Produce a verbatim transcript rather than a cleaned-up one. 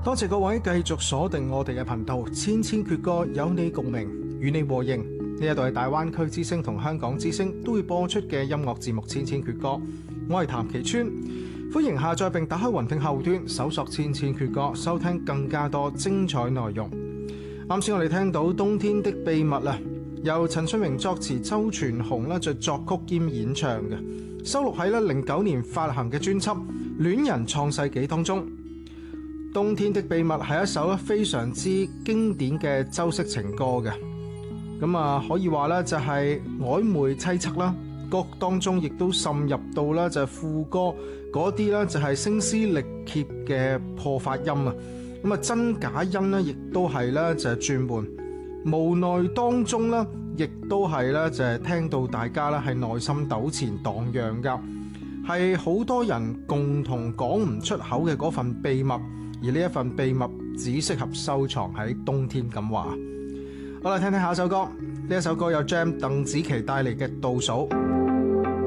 多謝各位繼續鎖定我哋嘅頻道，千千闕歌有你共鳴，與你和應。呢一度係大灣區之聲同香港之聲都會播出嘅音樂節目《千千闕歌》，我係譚其川，歡迎下載並打開雲聽後端，搜索《千千闕歌》，收聽更加多精彩內容。啱先我哋聽到《冬天的秘密》啊，由陳春榮作詞，周傳雄咧就作曲兼演唱嘅，收錄喺咧零九年發行嘅專輯《戀人創世紀》當中。《冬天的秘密》係一首咧非常之經典嘅周式情歌嘅，咁啊可以話咧就係曖昧淒惻啦，歌當中亦都滲入到咧就係副歌嗰啲咧就係聲嘶力竭嘅破發音啊，咁啊真假音咧亦都係咧就係轉換，無奈當中咧亦都係咧就係聽到大家咧係內心糾纏蕩漾噶，係好多人共同講唔出口嘅嗰份秘密。而呢一份秘密只適合收藏喺冬天咁話。好啦，聽聽下一首歌，呢一首歌有 Jam 鄧紫棋帶嚟嘅倒數。